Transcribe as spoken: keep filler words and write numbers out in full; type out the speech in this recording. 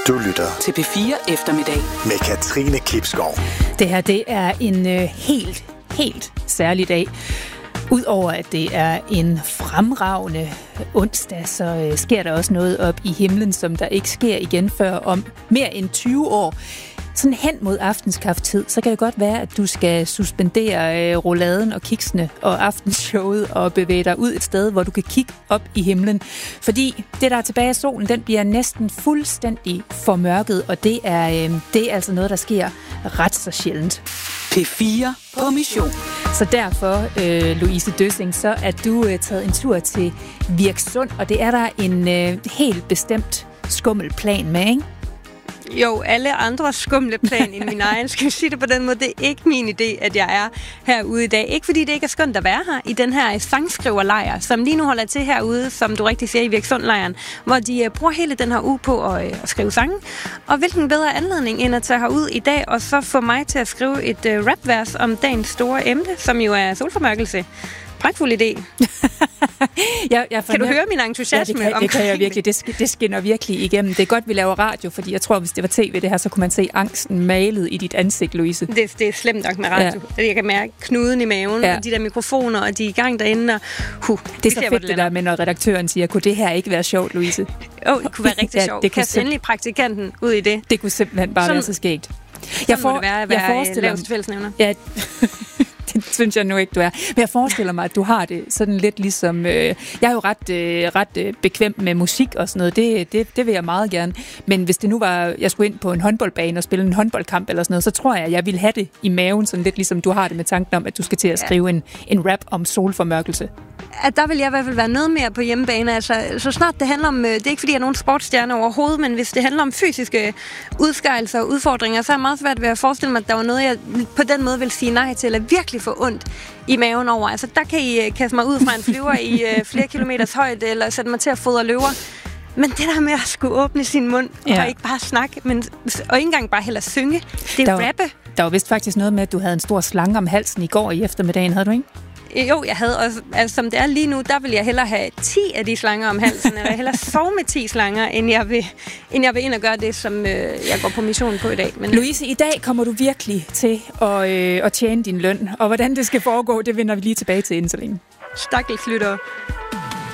Du lytter til P fire Eftermiddag med Katrine Klipskov. Det her, det er en øh, helt, helt særlig dag. Udover at det er en fremragende onsdag, så øh, sker der også noget op i himlen, som der ikke sker igen før om mere end tyve år. Sådan hen mod aftenskaftid, så kan det godt være, at du skal suspendere øh, rouladen og kiksene og aftenshowet og bevæge dig ud et sted, hvor du kan kigge op i himlen. Fordi det, der er tilbage af solen, den bliver næsten fuldstændig formørket, og det er, øh, det er altså noget, der sker ret så sjældent. P fire på mission. Så derfor, øh, Louise Døssing, så er du øh, taget en tur til Virksund, og det er der en øh, helt bestemt skummelplan med, ikke? Jo, alle andre skumle plan end min egen. Skal vi sige det på den måde? Det er ikke min idé, at jeg er herude i dag. Ikke fordi det ikke er skønt at være her i den her sangskriverlejr, som lige nu holder til herude, som du rigtig siger, i Virksundlejren, hvor de uh, bruger hele den her uge på at, uh, at skrive sange. Og hvilken bedre anledning end at tage herud i dag, og så få mig til at skrive et uh, rapvers om dagens store emne, som jo er solformørkelse. Pragtfuld idé. jeg, jeg kan du høre min entusiasme? Ja, det kan, det kan jeg virkelig. Det, det skinner virkelig igennem. Det er godt, vi laver radio, fordi jeg tror, hvis det var tv det her, så kunne man se angsten malet i dit ansigt, Louise. Det, det er slemt nok med radio. Ja. Jeg kan mærke knuden i maven, ja. Og de der mikrofoner, og de er i gang derinde. Og, huh, det er så fedt det der med, når redaktøren siger, kunne det her ikke være sjovt, Louise? Åh, oh, det kunne være rigtig ja, sjovt. Det Kast endelig praktikanten ud i det. Det kunne simpelthen bare sådan, være så skægt. Jeg får, må det være at være laveste fællesnævner. Ja, det synes jeg nu ikke, du er. Men jeg forestiller mig, at du har det sådan lidt ligesom... Øh, jeg er jo ret, øh, ret øh, bekvem med musik og sådan noget. Det, det, det vil jeg meget gerne. Men hvis det nu var, jeg skulle ind på en håndboldbane og spille en håndboldkamp eller sådan noget, så tror jeg, at jeg ville have det i maven, sådan lidt ligesom du har det med tanken om, at du skal til at skrive ja. en, en rap om solformørkelse. At der vil jeg i hvert fald være noget mere på hjemmebane. Altså, så snart det handler om... Det er ikke, fordi jeg er nogen sportsstjerne overhovedet, men hvis det handler om fysiske udskejelser og udfordringer, så er jeg meget svært ved at forestille mig, at der var noget, jeg på den måde vil sige nej til, eller virkelig få ondt i maven over. Altså, der kan I kaste mig ud fra en flyver i uh, flere kilometers højde, eller sætte mig til at fodre løver. Men det der med at skulle åbne sin mund, ja. Og ikke bare snakke, men, og ikke engang bare heller synge, det er rappe. Der var vist faktisk noget med, at du havde en stor slange om halsen i går i eftermiddagen, havde du ikke? Jo, jeg havde også, altså som det er lige nu, der vil jeg hellere have ti af de slanger om halsen, eller hellere sove med ti slanger, end jeg vil, end jeg vil ind og gøre det, som øh, jeg går på missionen på i dag. Men Louise, i dag kommer du virkelig til at, øh, at tjene din løn, og hvordan det skal foregå, det vender vi lige tilbage til inden så længe. Stakkels lyttere.